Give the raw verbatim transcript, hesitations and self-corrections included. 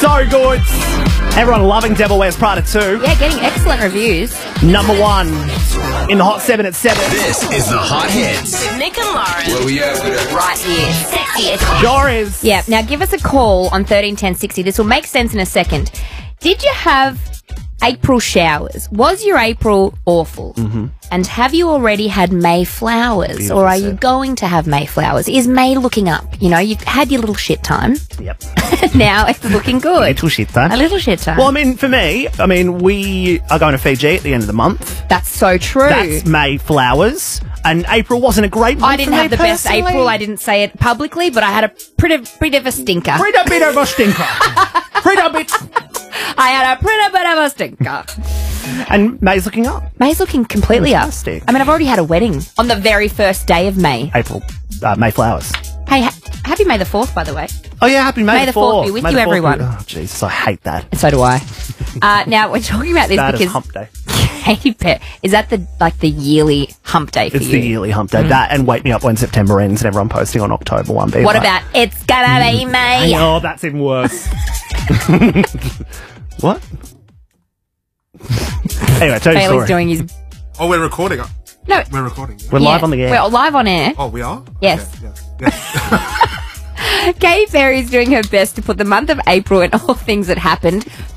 So good. Everyone loving Devil Wears Prada too. Yeah, getting excellent reviews. Number one in the Hot seven at seven. This is the Hot Hits. With Nick and Lauren. Where we at with it? Right here. Sexiest. Sure is. Yeah, now give us a call on thirteen ten sixty. This will make sense in a second. Did you have April showers? Was your April awful? Mm-hmm. And have you already had May flowers? Beautiful or are said. you going to have May flowers? Is May looking up? You know, you've had your little shit time. Yep. Now it's looking good. Little shit time. A little shit time. Well, I mean, for me, I mean, we are going to Fiji at the end of the month. That's so true. That's May flowers. And April wasn't a great month I didn't for me have the best personally. April. I didn't say it publicly, but I had a pretty, pretty of a stinker. Pretty bit of a stinker. Pretty bit. I had a pretty bit of a stinker. And May's looking up. May's looking completely Fantastic. up. I mean, I've already had a wedding on the very first day of May. April, uh, May flowers. Hey, ha- happy May the fourth, by the way. Oh yeah, happy May, May the fourth be with May you, the fourth be- everyone. Oh Jesus, I hate that. And so do I. uh, now, we're talking about this That is because hump day. Katy Perry, is that the like the yearly hump day for It's you? the yearly hump day. That and Wake Me Up When September Ends and everyone posting on October one. being What like, about It's Gonna Be May? Oh, that's even worse. What? Anyway, tell your Bailey's story. doing his... Oh, we're recording. No. We're recording. Yeah. We're yeah, live on the air. We're live on air. Oh, we are? Yes. Okay, yes. yes. Katy Perry is doing her best to put the month of April and all things that happened